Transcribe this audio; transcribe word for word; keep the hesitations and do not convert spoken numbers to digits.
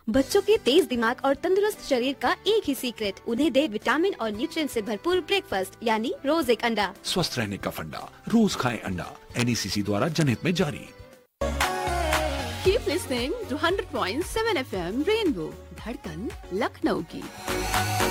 बच्चों के तेज दिमाग और तंदुरुस्त शरीर का एक ही सीक्रेट, उन्हें दे विटामिन और न्यूट्रिएंट से भरपूर ब्रेकफास्ट यानी रोज एक अंडा। स्वस्थ रहने का फंडा, रोज खाएं अंडा। एन ई सी सी द्वारा जनहित में जारी। Keep listening to one hundred point seven F M Rainbow, धड़कन लखनऊ की।